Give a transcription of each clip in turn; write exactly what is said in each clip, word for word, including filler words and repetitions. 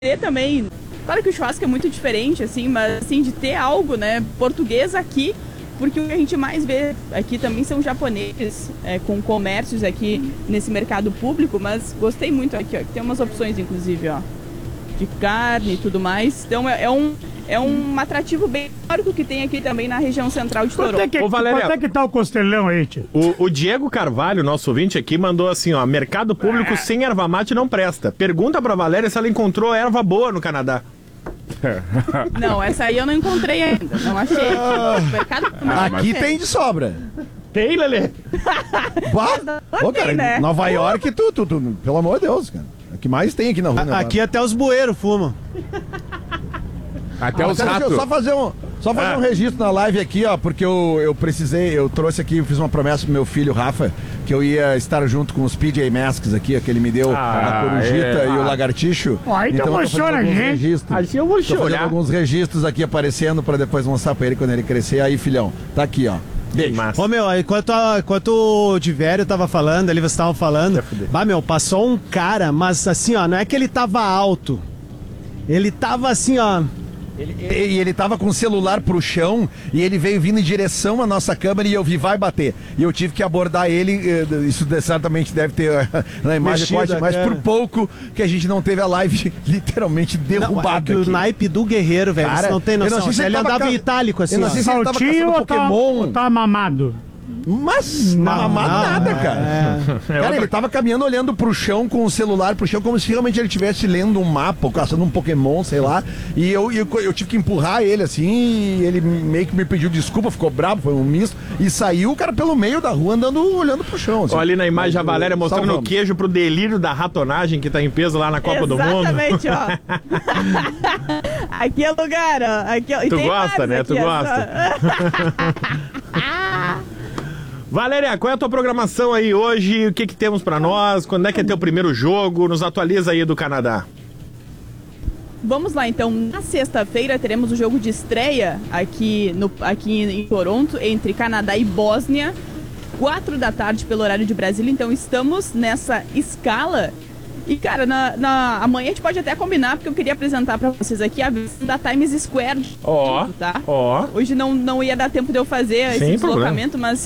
ter também, claro que o churrasco é muito diferente, assim, mas assim, de ter algo, né, português aqui, porque o que a gente mais vê aqui também são japoneses, é, com comércios aqui nesse mercado público, mas gostei muito aqui, ó, tem umas opções, inclusive, ó, de carne e tudo mais, então é, é um... É um atrativo bem histórico que tem aqui também na região central de Toronto. Quanto é que, Ô, Valéria, quanto é que tá o costelão aí, tio? O, o Diego Carvalho, nosso ouvinte aqui, mandou assim, ó, mercado público sem erva mate não presta. Pergunta pra Valéria se ela encontrou erva boa no Canadá. Não, essa aí eu não encontrei ainda, não achei. Mercado público, Aqui tem de sobra. Tem, Lelê? Bah, ô, cara, tem, né? Nova York, tu, tu, tu, pelo amor de Deus, cara. O que mais tem aqui na rua? A, aqui até os bueiros fumam. Até Ah, os cara, deixa eu ratos. só fazer um, só fazer Ah. um registro na live aqui, ó, porque eu, eu precisei, eu trouxe aqui, eu fiz uma promessa pro meu filho, Rafa, que eu ia estar junto com os P J Masks aqui, ó, que ele me deu Ah, a corujita é. e o Ah. lagartixo. Ó, aí tu então eu tô emociona fazendo a alguns gente. registros. Assim eu vou Tô fazendo chorar. alguns registros aqui aparecendo pra depois mostrar pra ele quando ele crescer. Aí, filhão, tá aqui, ó. Beijo. Massa. Ô, meu, enquanto, a- enquanto o Divério tava falando, ali vocês estavam falando, bah, meu, passou um cara, mas assim, ó, não é que ele tava alto. Ele tava assim, ó... E ele tava com o celular pro chão e ele veio vindo em direção à nossa câmera e eu vi, vai bater. E eu tive que abordar ele, eh, isso de- certamente deve ter eh, na imagem, Mexido corte, a mas cara. por pouco que a gente não teve a live literalmente Não, é derrubada que o aqui. naipe do guerreiro, velho, Cara, você não tem eu não noção. sei se ele ele tava andava ca- em itálico, assim, eu não ó. sei se ele tava Saltinho caçando ou tá, Pokémon. ou tá mamado? Mas não, Não, mamado não, nada, é, cara. Cara, ele tava caminhando olhando pro chão com o celular pro chão, como se realmente ele estivesse lendo um mapa ou caçando um Pokémon, sei lá. E eu, eu, eu tive que empurrar ele assim, e ele meio que me pediu desculpa, ficou bravo, foi um misto. E saiu o cara pelo meio da rua andando olhando pro chão. Assim. Olha ali na imagem a Valéria mostrando o Salvamos. queijo pro delírio da ratonagem que tá em peso lá na Copa do Mundo. Exatamente, ó. Aqui é lugar, ó. Aqui, ó. E Tu tem gosta, vários né? aqui, Tu ó, gosta. só. Valéria, qual é a tua programação aí hoje? O que que temos pra nós? Quando é que é teu primeiro jogo? Nos atualiza aí do Canadá. Vamos lá, então. Na sexta-feira teremos o jogo de estreia aqui, no, aqui em Toronto, entre Canadá e Bósnia. Quatro da tarde pelo horário de Brasília. Então estamos nessa escala. E, cara, na, na, amanhã a gente pode até combinar, porque eu queria apresentar pra vocês aqui a versão da Times Square. de Ó, Toronto, tá? ó. Hoje não, não ia dar tempo de eu fazer Sem esse problema. deslocamento, mas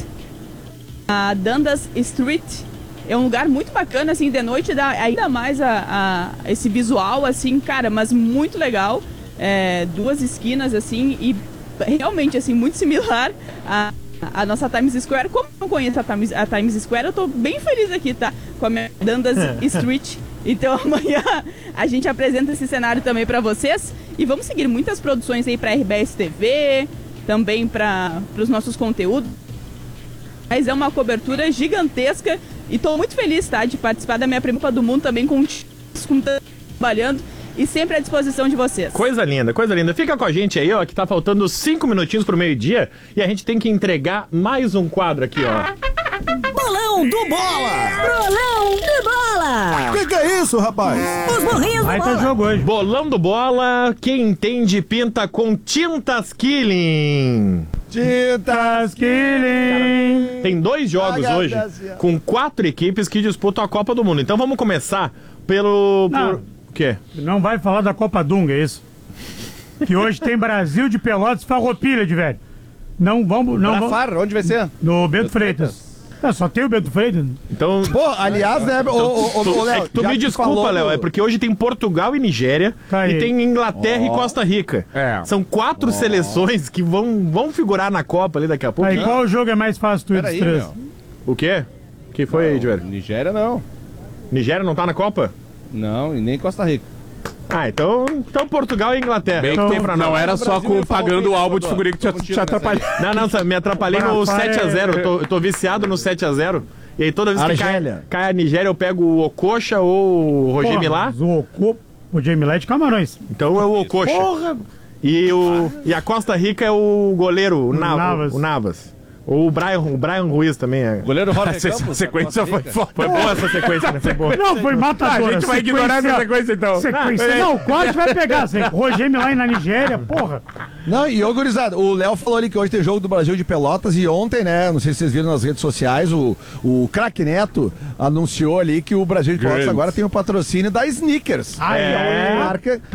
a Dundas Street é um lugar muito bacana, assim, de noite dá ainda mais a, a- esse visual, assim, cara, mas muito legal. É, duas esquinas, assim, e realmente, assim, muito similar a, a nossa Times Square. Como eu não conheço a Times, a Times Square, eu tô bem feliz aqui, tá? Com a minha Dundas Street. Então amanhã a gente apresenta esse cenário também pra vocês. E vamos seguir muitas produções aí pra R B S T V, também para os nossos conteúdos. Mas é uma cobertura gigantesca e tô muito feliz, tá? De participar da minha primeira Copa do Mundo também com, com trabalhando e sempre à disposição de vocês. Coisa linda, coisa linda. Fica com a gente aí, ó, que tá faltando cinco minutinhos pro meio-dia e a gente tem que entregar mais um quadro aqui, ó. Bolão do Bola! Bolão do Bola! O que, que é isso, rapaz? Os burrinhos do Aí tá Bola! jogo hoje. Bolão do Bola, quem entende pinta com tintas Killing. Tintas Killing. Tem dois jogos Ai, hoje Deus. com quatro equipes que disputam a Copa do Mundo. Então vamos começar pelo... Não. Por... O quê? Não vai falar da Copa Dunga, é isso? Que hoje tem Brasil de Pelotas e Farroupilha, de velho. Não vamos... Não vamos... Far, onde vai ser? No Bento Freitas. É, só tem o Bento Freitas. Então... Pô, aliás, né, ô, ô, ô, Tu, ô, Léo, é que tu já me que desculpa, falou Léo, do- é porque hoje tem Portugal e Nigéria Tá aí. e tem Inglaterra e Costa Rica. É. São quatro seleções que vão, vão figurar na Copa ali daqui a pouco. Aí qual jogo é mais fácil tu ir dos Peraí, três? meu. O quê? que foi aí, Diver? Nigéria não. Nigéria não tá na Copa? Não, e nem Costa Rica. Ah, então, então Portugal e Inglaterra. Bem É o que tem pra não nós. era só com, pagando o álbum de figurinha que te, te atrapalhou. Não, não, só me atrapalhei no Rapaz, sete a zero. Eu tô, eu tô viciado no sete a zero. E aí toda vez que cai, Argélia. cai a Nigéria, eu pego o Okocha ou o Roger Milá. O Oco, o Roger Milá é de Camarões. Então é o Okocha. Porra! E, o, e a Costa Rica é o goleiro, o, O Nav- Navas. o Navas. Ou o Brian, o Brian Ruiz também é. Goleiro Jorge Essa Campos. sequência foi, foi boa essa sequência, né? Foi boa. Não, foi matadora. A gente vai ignorar essa sequência, então. Sequência. Ah, Não, o corte vai pegar. Assim, Rogêmio lá na Nigéria, porra. Não, e ô, gurizada, o Léo falou ali que hoje tem jogo do Brasil de Pelotas e ontem, né, não sei se vocês viram nas redes sociais, o, o Craque Neto anunciou ali que o Brasil de Pelotas Grande. agora tem o patrocínio da Snickers. Ah, é. Marca